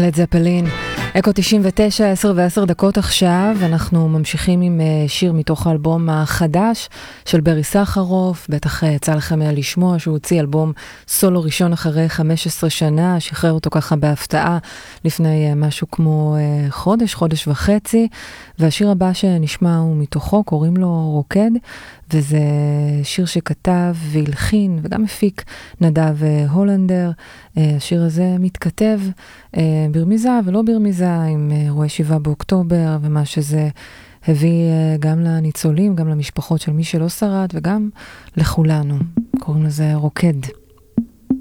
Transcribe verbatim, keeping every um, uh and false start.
לד זפלין, אקו תשעים ותשע, עשר ועשר דקות עכשיו. אנחנו ממשיכים עם שיר מתוך האלבום החדש של ברי סחרוף. בטח יצא לכם לשמוע שהוא הוציא אלבום סולו ראשון אחרי חמש עשרה שנה, שחרר אותו ככה בהפתעה לפני משהו כמו חודש, חודש וחצי. והשיר הבא שנשמע הוא מתוכו, קוראים לו רוקד, וזה שיר שכתב והלחין וגם הפיק נדב הולנדר. השיר הזה מתכתב ברמיזה ולא ברמיזה עם אירועי שבעה באוקטובר ומה שזה הביא גם לניצולים, גם למשפחות של מי שלא שרד וגם לכולנו. קוראים לזה רוקד.